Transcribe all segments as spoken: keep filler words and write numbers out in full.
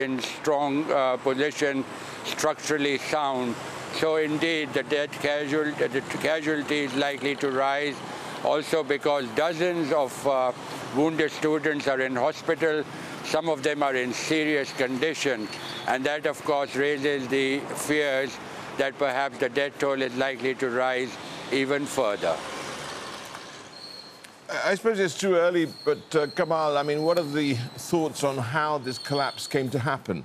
in strong uh, position, structurally sound. So indeed, the death casual, the casualty is likely to rise, also because dozens of uh, wounded students are in hospital. Some of them are in serious condition, and that, of course, raises the fears that perhaps the death toll is likely to rise even further. I suppose it's too early, but uh, Kamal, I mean, what are the thoughts on how this collapse came to happen?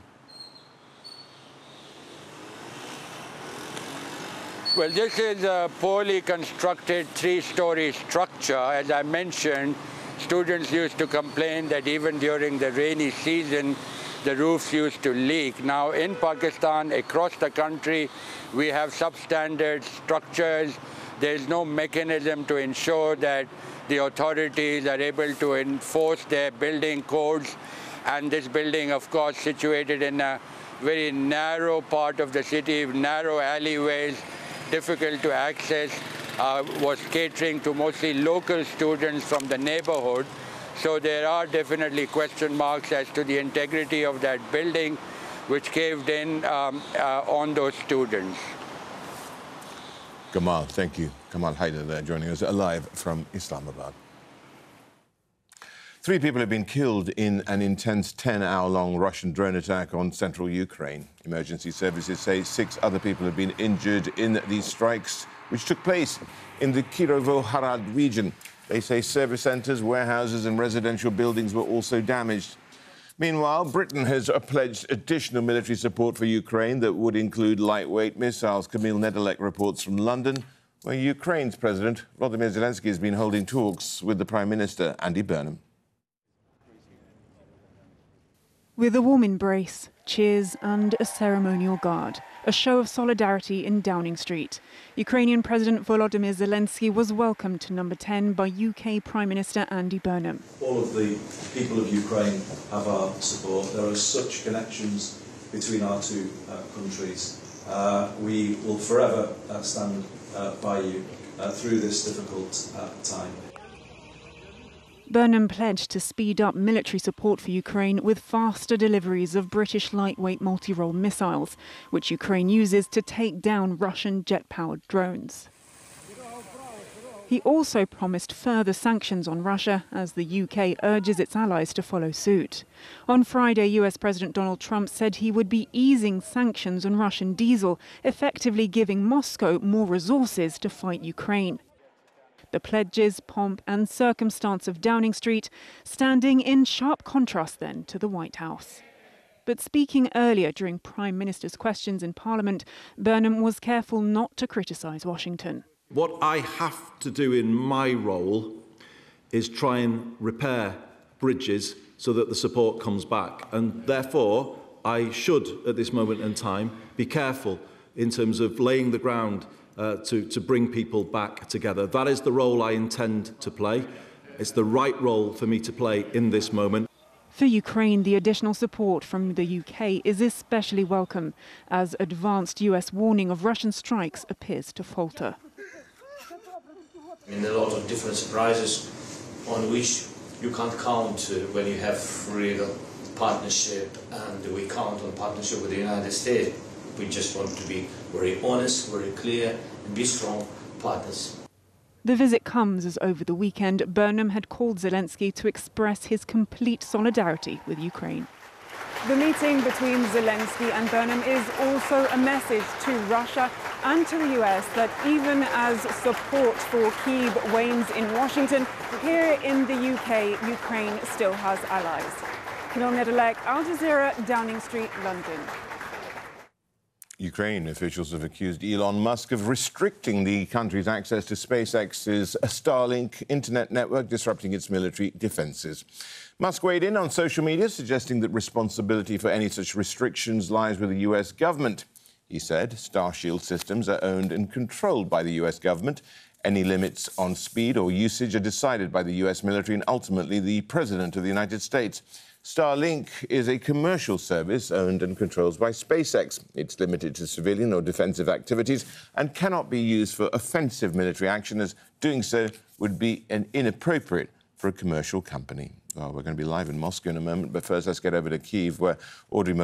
Well, this is a poorly constructed three-story structure. As I mentioned, students used to complain that even during the rainy season, the roofs used to leak. Now, in Pakistan, across the country, we have substandard structures. There's no mechanism to ensure that the authorities are able to enforce their building codes. And this building, of course, situated in a very narrow part of the city, narrow alleyways, difficult to access, uh, was catering to mostly local students from the neighborhood. So there are definitely question marks as to the integrity of that building, which caved in um, uh, on those students. Kamal, thank you. Kamal Haider there joining us live from Islamabad. Three people have been killed in an intense ten-hour-long Russian drone attack on central Ukraine. Emergency services say six other people have been injured in these strikes, which took place in the Kirovohrad region. They say service centres, warehouses and residential buildings were also damaged. Meanwhile, Britain has pledged additional military support for Ukraine that would include lightweight missiles. Camille Nedelec reports from London, where Ukraine's President Volodymyr Zelensky has been holding talks with the Prime Minister, Andy Burnham. With a warm embrace, cheers and a ceremonial guard, a show of solidarity in Downing Street. Ukrainian President Volodymyr Zelensky was welcomed to number ten by U K Prime Minister Andy Burnham. All of the people of Ukraine have our support. There are such connections between our two uh, countries. Uh, we will forever uh, stand uh, by you uh, through this difficult uh, time. Burnham pledged to speed up military support for Ukraine with faster deliveries of British lightweight multi-role missiles, which Ukraine uses to take down Russian jet-powered drones. He also promised further sanctions on Russia as the U K urges its allies to follow suit. On Friday, U S President Donald Trump said he would be easing sanctions on Russian diesel, effectively giving Moscow more resources to fight Ukraine. The pledges, pomp and circumstance of Downing Street standing in sharp contrast then to the White House. But speaking earlier during Prime Minister's questions in Parliament, Burnham was careful not to criticise Washington. What I have to do in my role is try and repair bridges so that the support comes back. And therefore, I should, at this moment in time, be careful in terms of laying the ground Uh, to, to bring people back together. That is the role I intend to play. It's the right role for me to play in this moment. For Ukraine, the additional support from the U K is especially welcome as advanced U S warning of Russian strikes appears to falter. I mean, there are a lot of different surprises on which you can't count uh, when you have real partnership, and we count on partnership with the United States. We just want to be very honest, very clear, and be strong partners. The visit comes as over the weekend, Burnham had called Zelensky to express his complete solidarity with Ukraine. The meeting between Zelensky and Burnham is also a message to Russia and to the U S that even as support for Kyiv wanes in Washington, here in the U K, Ukraine still has allies. Camille Nedelec, Al Jazeera, Downing Street, London. Ukraine officials have accused Elon Musk of restricting the country's access to SpaceX's Starlink internet network, disrupting its military defences. Musk weighed in on social media, suggesting that responsibility for any such restrictions lies with the U S government. He said Starshield systems are owned and controlled by the U S government. Any limits on speed or usage are decided by the U S military and ultimately the President of the United States. Starlink is a commercial service owned and controlled by SpaceX. It's limited to civilian or defensive activities and cannot be used for offensive military action, as doing so would be an inappropriate for a commercial company. Well, we're going to be live in Moscow in a moment, but first let's get over to Kyiv, where Audrey